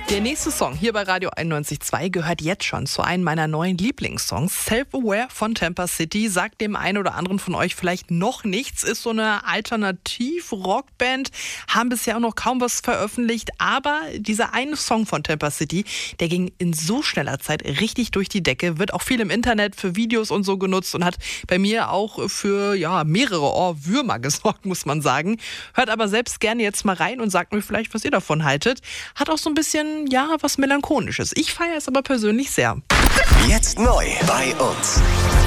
Der nächste Song hier bei Radio 91.2 gehört jetzt schon zu einem meiner neuen Lieblingssongs. Self-Aware von Tampa City sagt dem einen oder anderen von euch vielleicht noch nichts. Ist so eine Alternativ-Rockband, haben bisher auch noch kaum was veröffentlicht. Aber dieser eine Song von Tampa City, der ging in so schneller Zeit richtig durch die Decke. Wird auch viel im Internet für Videos und so genutzt und hat bei mir auch für mehrere Ohrwürmer gesorgt, muss man sagen. Hört aber selbst gerne jetzt mal rein und sagt mir vielleicht, was ihr davon haltet. Hat auch so ein bisschen was Melancholisches. Ich feiere es aber persönlich sehr. Jetzt neu bei uns.